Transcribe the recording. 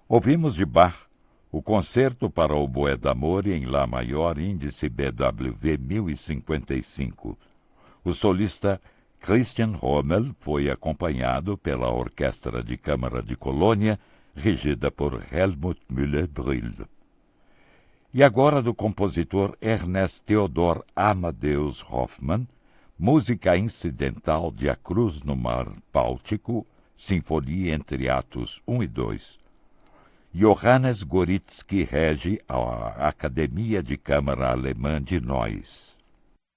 Ouvimos de Bach o Concerto para Oboé d'Amore em Lá maior, índice BWV 1055. O solista Christian Rommel foi acompanhado pela Orquestra de Câmara de Colônia, regida por Helmut Müller-Brühl. E agora do compositor Ernest Theodor Amadeus Hoffmann, música incidental de A Cruz no Mar Báltico, Sinfonia entre atos 1 e 2. Johannes Gorizki rege a Academia de Câmara Alemã de Neuss.